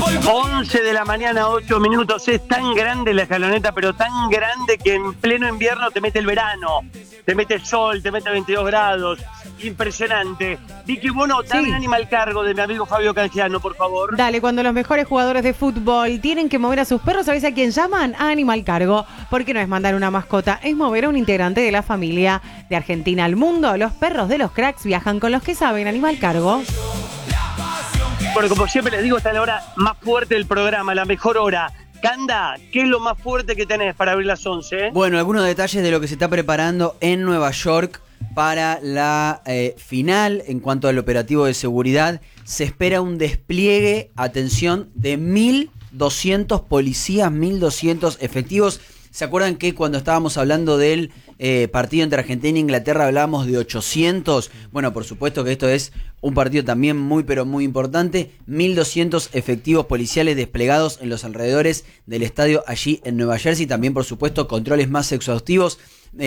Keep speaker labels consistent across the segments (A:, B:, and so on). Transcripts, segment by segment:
A: 11 de la mañana, 8 minutos. Es tan grande la escaloneta, pero tan grande que en pleno invierno te mete el verano, te mete el sol, te mete 22 grados. Impresionante. Vicky, bueno, dame Animal Cargo de mi amigo Fabio Canjiano, por favor.
B: Dale, cuando los mejores jugadores de fútbol tienen que mover a sus perros, ¿sabés a quién llaman? A Animal Cargo. Porque no es mandar una mascota, es mover a un integrante de la familia. De Argentina al mundo, los perros de los cracks viajan con los que saben. Animal Cargo.
A: Bueno, como siempre les digo, está la hora más fuerte del programa, la mejor hora. Canda, ¿qué es lo más fuerte que tenés para abrir las 11?
C: Bueno, algunos detalles de lo que se está preparando en Nueva York para la final en cuanto al operativo de seguridad. Se espera un despliegue, atención, de 1.200 policías, 1.200 efectivos. ¿Se acuerdan que cuando estábamos hablando del partido entre Argentina e Inglaterra hablábamos de 800? Bueno, por supuesto que esto es un partido también muy pero muy importante. 1.200 efectivos policiales desplegados en los alrededores del estadio allí en Nueva Jersey. También, por supuesto, controles más exhaustivos.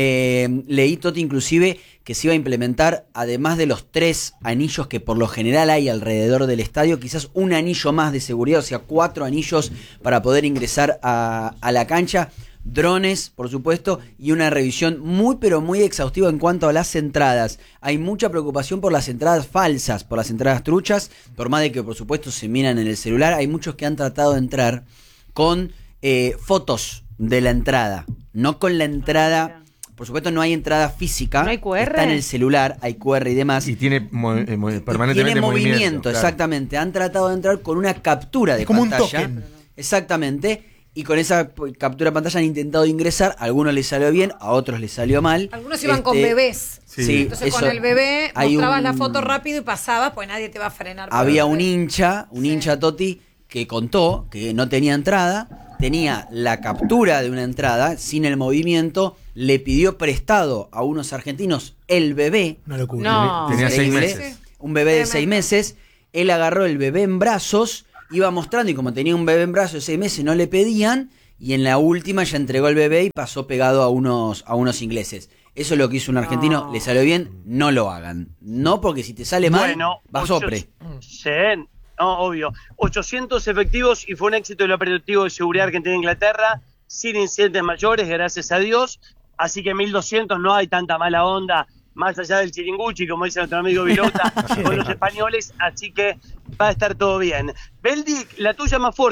C: Leí, Toti, inclusive que se iba a implementar, además de los 3 anillos que por lo general hay alrededor del estadio, quizás un anillo más de seguridad, o sea, 4 anillos para poder ingresar a la cancha. Drones, por supuesto, y una revisión muy pero muy exhaustiva en cuanto a las entradas. Hay mucha preocupación por las entradas falsas, por las entradas truchas, por más de que por supuesto se miran en el celular. Hay muchos que han tratado de entrar con fotos de la entrada, no con la entrada. Por supuesto no hay entrada física,
B: ¿no hay QR?
C: Está en el celular, hay QR y demás.
D: Y tiene permanentemente
C: tiene movimiento,
D: claro.
C: Exactamente. Han tratado de entrar con una captura de
E: como
C: pantalla.
E: un token.
C: Exactamente. Y con esa captura de pantalla han intentado ingresar. A algunos les salió bien, a otros les salió mal.
F: Algunos iban con bebés.
C: Sí,
F: entonces con el bebé mostrabas la foto
C: rápido
F: rápido y pasabas, pues nadie te va a frenar.
C: Había un hincha, Toti, que contó que no tenía entrada, tenía la captura de una entrada sin el movimiento, le pidió prestado a unos argentinos el bebé.
E: Una locura.
B: No.
D: Tenía 6
C: Increíble.
D: meses.
C: Un bebé de 6 meses. Él agarró el bebé en brazos, iba mostrando, y como tenía un bebé en brazos de 6 meses no le pedían, y en la última ya entregó el bebé y pasó pegado a unos ingleses. Eso es lo que hizo un argentino. ¿Le salió bien? No lo hagan. No, porque si te sale mal,
A: Bueno,
C: va sopre.
A: Sí, no, obvio. 800 efectivos y fue un éxito el operativo de seguridad Argentina-Inglaterra, sin incidentes mayores, gracias a Dios. Así que 1.200, no hay tanta mala onda, más allá del chiringuchi, como dice nuestro amigo Vilota, con los españoles. Así que va a estar todo bien. Beldic, la tuya más fuerte.